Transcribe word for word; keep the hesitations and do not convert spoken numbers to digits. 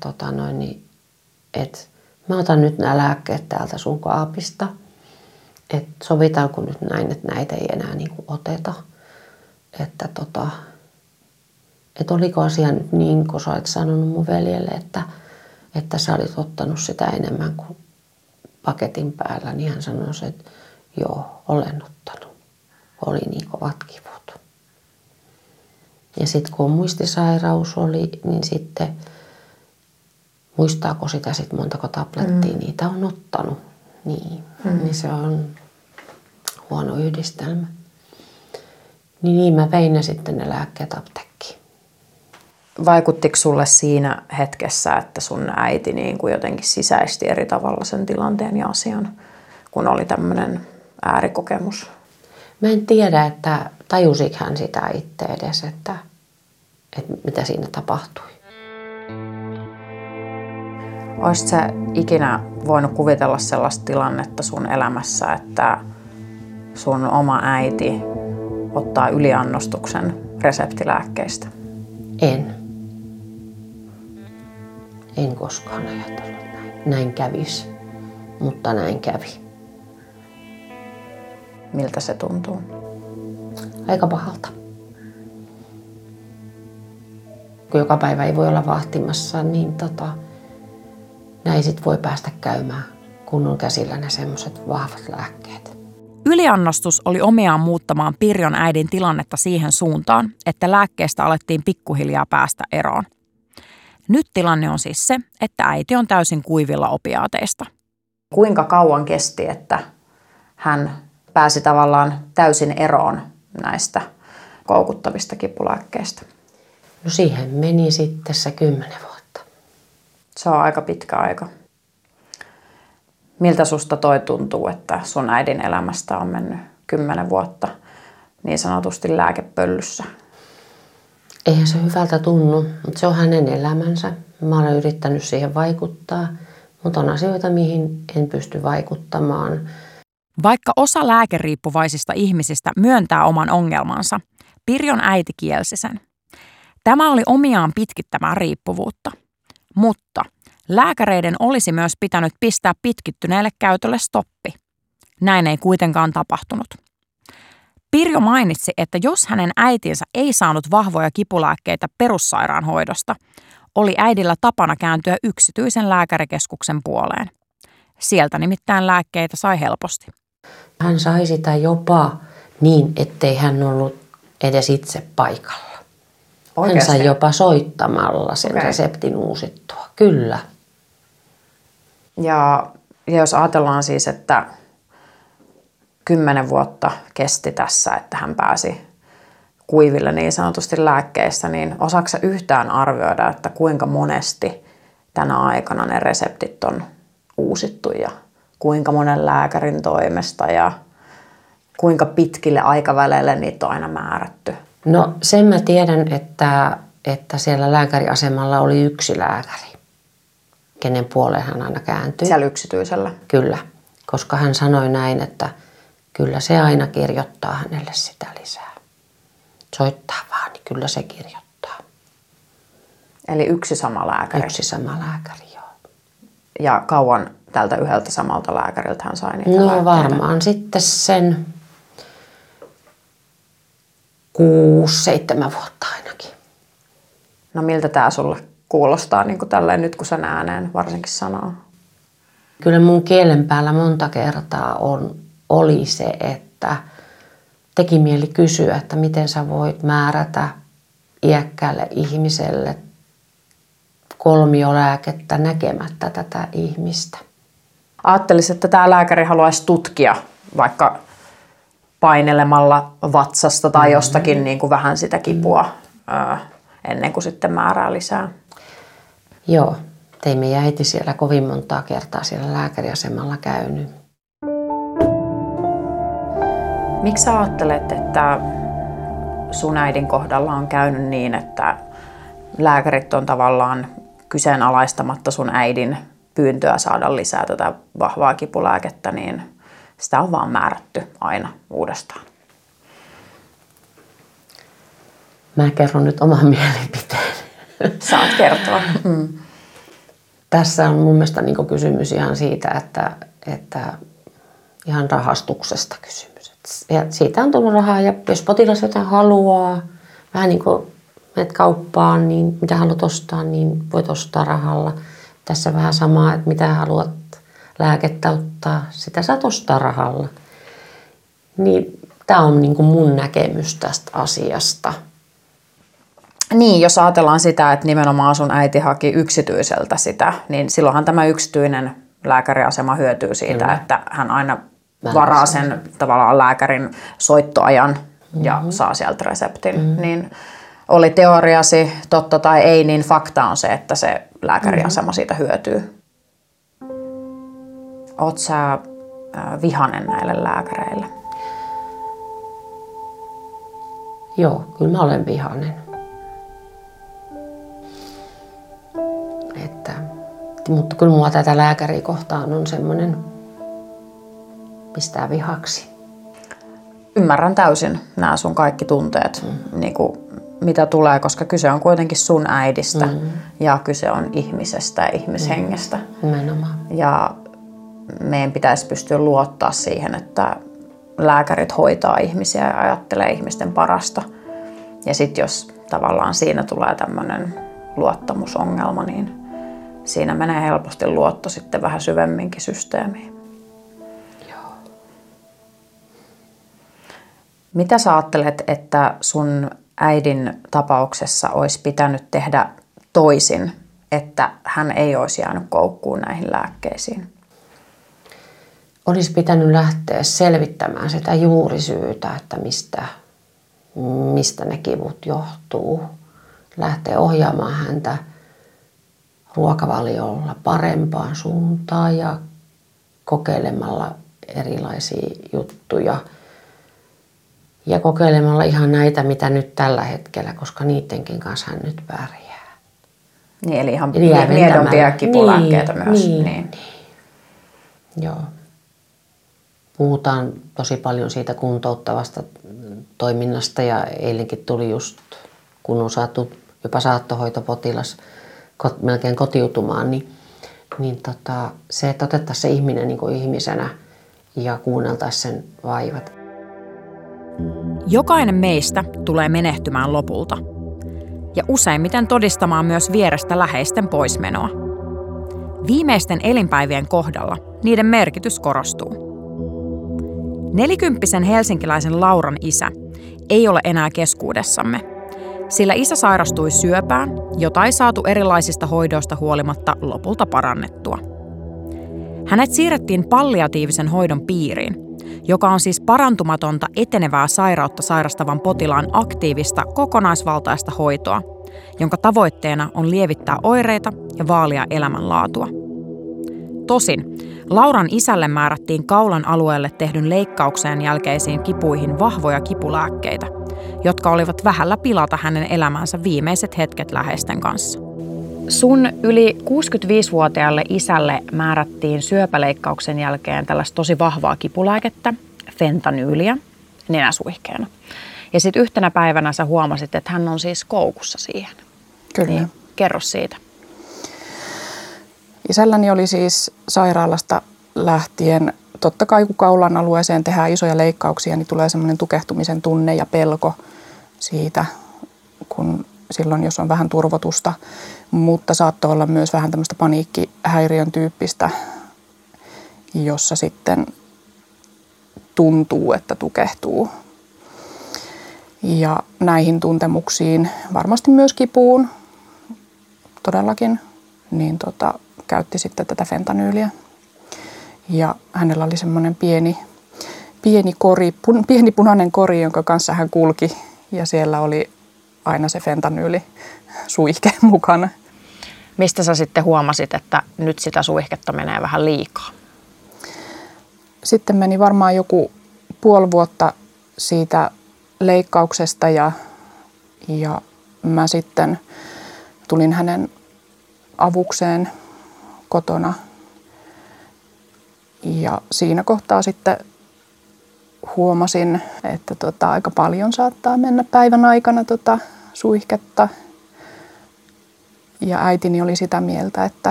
tota noin, niin, että mä otan nyt nämä lääkkeet täältä sun kaapista. Että sovitaanko nyt näin, että näitä ei enää niin kuin oteta. Että tota, että oliko asia nyt niin, kun sä olet sanonut mun veljelle, että, että sä olit ottanut sitä enemmän kuin paketin päällä, niin hän sanoi, että joo, olen ottanut. Oli niin kovat kivut. Ja sitten kun muistisairaus oli, niin sitten muistaako sitä sitten montako tablettia mm. niitä on ottanut. Niin, mm. niin se on huono yhdistelmä. Niin, niin mä vein ne sitten ne lääkkeet apteekkiin. Vaikuttiko sulle siinä hetkessä, että sun äiti niin kuin jotenkin sisäisti eri tavalla sen tilanteen ja asian, kun oli tämmöinen äärikokemus? Mä en tiedä, että tajusiko hän sitä itse edes, että, että mitä siinä tapahtui. Olisitko sä ikinä voinut kuvitella sellaista tilannetta sun elämässä, että sun oma äiti ottaa yliannostuksen reseptilääkkeistä? En. En koskaan ajatellut näin. Näin kävisi, mutta näin kävi. Miltä se tuntuu? Aika pahalta. Kun joka päivä ei voi olla vahtimassa, niin tota, näin sit voi päästä käymään, kun on käsillä ne semmoiset vahvat lääkkeet. Yliannostus oli omiaan muuttamaan Pirjon äidin tilannetta siihen suuntaan, että lääkkeestä alettiin pikkuhiljaa päästä eroon. Nyt tilanne on siis se, että äiti on täysin kuivilla opiaateista. Kuinka kauan kesti, että hän pääsi tavallaan täysin eroon näistä koukuttavista kipulääkkeistä? No siihen meni sitten se kymmenen vuotta. Se on aika pitkä aika. Miltä susta toi tuntuu, että sun äidin elämästä on mennyt kymmenen vuotta niin sanotusti lääkepöllyssä? Eihän se hyvältä tunnu, mutta se on hänen elämänsä. Mä olen yrittänyt siihen vaikuttaa, mutta on asioita, mihin en pysty vaikuttamaan. Vaikka osa lääkeriippuvaisista ihmisistä myöntää oman ongelmansa, Pirjon äiti kielsi sen. Tämä oli omiaan pitkittämään riippuvuutta, mutta lääkäreiden olisi myös pitänyt pistää pitkittyneelle käytölle stoppi. Näin ei kuitenkaan tapahtunut. Pirjo mainitsi, että jos hänen äitinsä ei saanut vahvoja kipulääkkeitä perussairaanhoidosta, oli äidillä tapana kääntyä yksityisen lääkärikeskuksen puoleen. Sieltä nimittäin lääkkeitä sai helposti. Hän sai sitä jopa niin, ettei hän ollut edes itse paikalla. Oikeasti? Hän sai jopa soittamalla sen okay. reseptin uusittua. Kyllä. Ja, ja jos ajatellaan siis, että kymmenen vuotta kesti tässä, että hän pääsi kuiville niin sanotusti lääkkeistä, niin osaatko sä yhtään arvioida, että kuinka monesti tänä aikana ne reseptit on uusittu ja kuinka monen lääkärin toimesta ja kuinka pitkille aikaväleille niitä on aina määrätty? No sen mä tiedän, että, että siellä lääkäriasemalla oli yksi lääkäri, kenen puoleen hän aina kääntyi. Siellä yksityisellä? Kyllä, koska hän sanoi näin, että kyllä se aina kirjoittaa hänelle sitä lisää. Soittaa vaan, niin kyllä se kirjoittaa. Eli yksi sama lääkäri? Yksi sama lääkäri, joo. Ja kauan tältä yhdeltä samalta lääkäriltä hän sai niitä No lääkkeitä? varmaan sitten sen kuusi, seitsemän vuotta ainakin. No miltä tämä sulle kuulostaa niin kuin tälleen nyt, kun sen ääneen varsinkin sanoo? Kyllä mun kielen päällä monta kertaa on, oli se, että teki mieli kysyä, että miten sä voit määrätä iäkkäälle ihmiselle kolmiolääkettä näkemättä tätä ihmistä. Ajattelisin, että tämä lääkäri haluaisi tutkia vaikka painelemalla vatsasta tai mm-hmm. jostakin niin kuin vähän sitä kipua ää, ennen kuin sitten määrää lisää. Joo, ei meidän äiti siellä kovin montaa kertaa siellä lääkäriasemalla käynyt. Miksi sä ajattelet, että sun äidin kohdalla on käynyt niin, että lääkärit on tavallaan kyseenalaistamatta sun äidin pyyntöä saada lisää tätä vahvaa kipulääkettä, niin sitä on vaan määrätty aina uudestaan? Mä kerron nyt oman mielipiteen. Saat kertoa. Mm. Tässä on mun mielestä niin kysymys ihan siitä, että, että ihan rahastuksesta kysymys. Ja siitä on tullut rahaa ja jos potilas jotain haluaa, vähän niin kuin menet kauppaan, niin mitä haluat ostaa, niin voit ostaa rahalla. Tässä vähän samaa, että mitä haluat lääkettä ottaa, sitä saat ostaa rahalla. Niin tämä on niin kuin mun näkemys tästä asiasta. Niin, jos ajatellaan sitä, että nimenomaan sun äiti haki yksityiseltä sitä, niin silloinhan tämä yksityinen lääkäriasema hyötyy siitä, Kyllä. että hän aina Vähän varaa sen sen tavallaan lääkärin soittoajan mm-hmm. ja saa sieltä reseptin. Mm-hmm. Niin oli teoriasi totta tai ei, niin fakta on se, että se lääkäriasema mm-hmm. siitä hyötyy. Oot sä vihanen näille lääkäreille? Joo, kyllä mä olen vihanen. Että, mutta kyllä mua tätä lääkäriä kohtaan on semmoinen, pistää vihaksi. Ymmärrän täysin nämä sun kaikki tunteet, mm. niin kuin, mitä tulee, koska kyse on kuitenkin sun äidistä mm. ja kyse on ihmisestä ja ihmishengestä. Mm. Nimenomaan. Ja meidän pitäisi pystyä luottaa siihen, että lääkärit hoitaa ihmisiä ja ajattelee ihmisten parasta. Ja sitten jos tavallaan siinä tulee tämmöinen luottamusongelma, niin siinä menee helposti luotto sitten vähän syvemminkin systeemiin. Joo. Mitä sä ajattelet, että sun äidin tapauksessa olisi pitänyt tehdä toisin, että hän ei olisi jäänyt koukkuun näihin lääkkeisiin? Olisi pitänyt lähteä selvittämään sitä juurisyytä, että mistä, mistä ne kivut johtuu. Lähteä ohjaamaan häntä ruokavaliolla parempaan suuntaan ja kokeilemalla erilaisia juttuja. Ja kokeilemalla ihan näitä, mitä nyt tällä hetkellä, koska niidenkin kanssa hän nyt pärjää. Niin, eli ihan miedompia kipulääkkeitä niin, myös. Niin, niin. niin. Joo. Puhutaan tosi paljon siitä kuntouttavasta toiminnasta ja eilenkin tuli just, kun on saatu jopa saattohoitopotilas melkein kotiutumaan, niin, niin tota, se, että otettaisiin se ihminen niin kuin ihmisenä ja kuunneltaisiin sen vaivat. Jokainen meistä tulee menehtymään lopulta ja useimmiten todistamaan myös vierestä läheisten poismenoa. Viimeisten elinpäivien kohdalla niiden merkitys korostuu. Nelikymppisen helsinkiläisen Lauran isä ei ole enää keskuudessamme, sillä isä sairastui syöpään, jota ei saatu erilaisista hoidoista huolimatta lopulta parannettua. Hänet siirrettiin palliatiivisen hoidon piiriin, joka on siis parantumatonta etenevää sairautta sairastavan potilaan aktiivista kokonaisvaltaista hoitoa, jonka tavoitteena on lievittää oireita ja vaalia elämänlaatua. Tosin Lauran isälle määrättiin kaulan alueelle tehdyn leikkaukseen jälkeisiin kipuihin vahvoja kipulääkkeitä, jotka olivat vähällä pilata hänen elämänsä viimeiset hetket läheisten kanssa. Sun yli kuusikymmentäviisivuotiaalle isälle määrättiin syöpäleikkauksen jälkeen tällaista tosi vahvaa kipulääkettä, fentanyyliä, nenäsuihkeena. Ja sitten yhtenä päivänä sä huomasit, että hän on siis koukussa siihen. Kyllä. Niin, kerro siitä. Isälläni oli siis sairaalasta lähtien, totta kai kun kaulan alueeseen tehdään isoja leikkauksia, niin tulee semmoinen tukehtumisen tunne ja pelko siitä, kun silloin jos on vähän turvotusta, mutta saattoi olla myös vähän tämmöistä paniikkihäiriön tyyppistä, jossa sitten tuntuu, että tukehtuu. Ja näihin tuntemuksiin, varmasti myös kipuun, todellakin, niin tota, käytti sitten tätä fentanyyliä. Ja hänellä oli semmoinen pieni, pieni, kori, pun, pieni punainen kori, jonka kanssa hän kulki. Ja siellä oli aina se fentanyyli suihke mukana. Mistä sä sitten huomasit, että nyt sitä suihketta menee vähän liikaa? Sitten meni varmaan joku puoli vuotta siitä leikkauksesta ja, ja mä sitten tulin hänen avukseen kotona. Ja siinä kohtaa sitten huomasin, että tota, aika paljon saattaa mennä päivän aikana tota suihketta. Ja äitini oli sitä mieltä, että